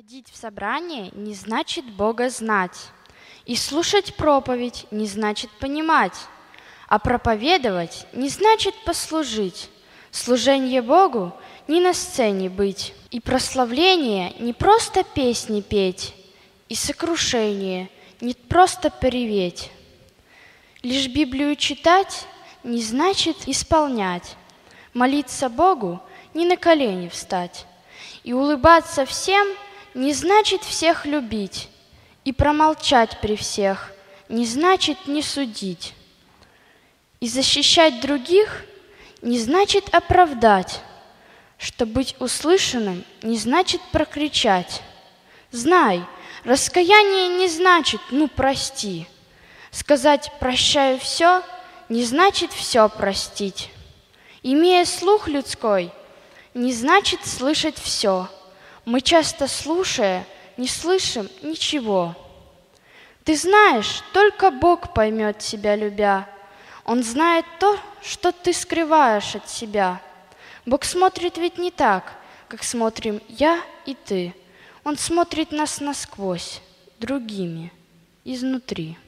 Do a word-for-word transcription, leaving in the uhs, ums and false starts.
Ходить в собрание не значит Бога знать, и слушать проповедь не значит понимать, а проповедовать не значит послужить. Служение Богу не на сцене быть, и прославление не просто песни петь, и сокрушение не просто переветь. Лишь Библию читать не значит исполнять, молиться Богу не на колени встать, и улыбаться всем не значит всех любить, и промолчать при всех не значит не судить. И защищать других не значит оправдать, что быть услышанным не значит прокричать. Знай, раскаяние не значит «ну прости». Сказать «прощаю все» не значит все простить. Имея слух людской, не значит слышать все. Мы часто, слушая, не слышим ничего. Ты знаешь, только Бог поймет тебя, любя. Он знает то, что ты скрываешь от себя. Бог смотрит ведь не так, как смотрим я и ты. Он смотрит нас насквозь, другими, изнутри.